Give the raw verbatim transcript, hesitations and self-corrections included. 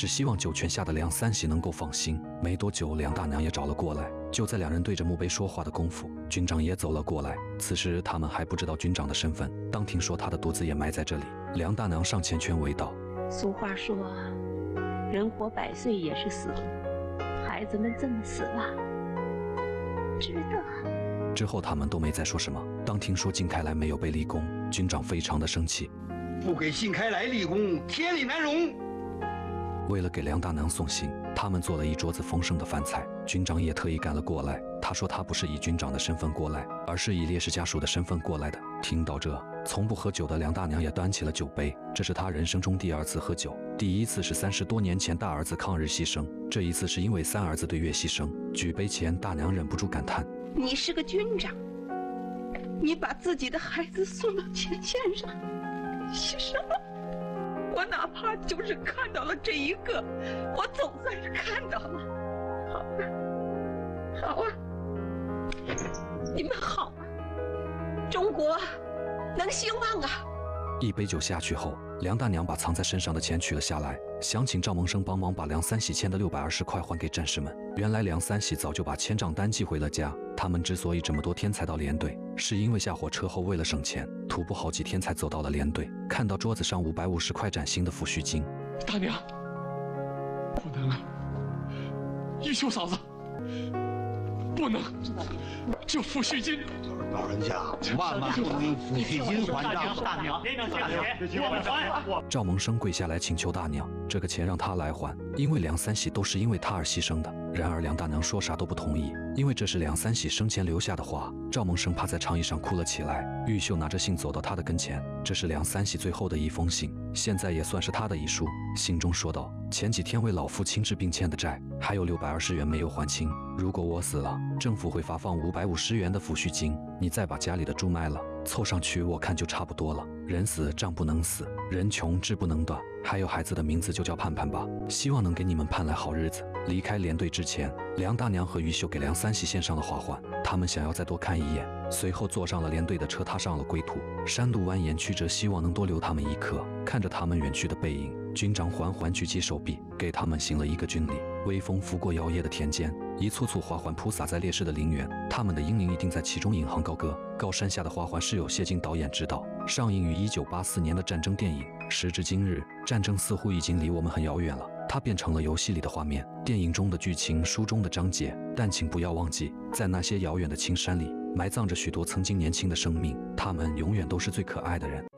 只希望九泉下的梁三喜能够放心。没多久，梁大娘也找了过来。就在两人对着墓碑说话的功夫，军长也走了过来。此时他们还不知道军长的身份。当听说他的肚子也埋在这里，梁大娘上前劝慰道：“ 俗话说，人活百岁也是死，孩子们这么死了，值得。” 之后他们都没再说什么。当听说靳开来没有被立功，军长非常的生气， 不给靳开来立功，天理难容。 为了给梁大娘送行，他们做了一桌子丰盛的饭菜，军长也特意赶了过来。他说他不是以军长的身份过来，而是以烈士家属的身份过来的。听到这，从不喝酒的梁大娘也端起了酒杯，这是她人生中第二次喝酒，第一次是三十多年前大儿子抗日牺牲，这一次是因为三儿子对月牺牲。举杯前，大娘忍不住感叹：“ 你是个军长，你把自己的孩子送到前线上牺牲了。我哪怕就是看到了这一个，我总算是看到了。好啊，好啊，你们好啊，中国能兴旺啊！” 一杯酒下去后，梁大娘把藏在身上的钱取了下来，想请赵蒙生帮忙把梁三喜欠的六百二十块还给战士们。原来梁三喜早就把欠账单寄回了家。他们之所以这么多天才到连队，是因为下火车后为了省钱，徒步好几天才走到了连队。看到桌子上五百五十块崭新的抚恤金， 大娘，不能啊！玉秀嫂子，不能，这抚恤金。 老人家，万万不能抚恤金还账。 大娘，连长下钱，我们还。 赵蒙生跪下来请求大娘，这个钱让他来还，因为梁三喜都是因为他而牺牲的。然而梁大娘说啥都不同意，因为这是梁三喜生前留下的话。赵蒙生趴在长椅上哭了起来。玉秀拿着信走到他的跟前，这是梁三喜最后的一封信，现在也算是他的遗书。信中说道：“前几天为老父亲治病欠的债，还有六百二十元没有还清。如果我死了，政府会发放五百五十元的抚恤金，你再把家里的猪卖了，凑上去我看就差不多了。人死账不能死，人穷志不能短。还有孩子的名字就叫盼盼吧，希望能给你们盼来好日子。”离开连队之前，梁大娘和于秀给梁三喜献上了花环，他们想要再多看一眼。随后坐上了连队的车，踏上了归途。山路蜿蜒曲折，希望能多留他们一刻。看着他们远去的背影，军长缓缓举起手臂，给他们行了一个军礼。微风拂过摇曳的田间，一簇簇花环铺洒在烈士的陵园，他们的英灵一定在其中引吭高歌。高山下的花环是由谢晋导演执导，上映于一九八四年的战争电影。时至今日，战争似乎已经离我们很遥远了，它变成了游戏里的画面，电影中的剧情，书中的章节。但请不要忘记，在那些遥远的青山里，埋葬着许多曾经年轻的生命，他们永远都是最可爱的人。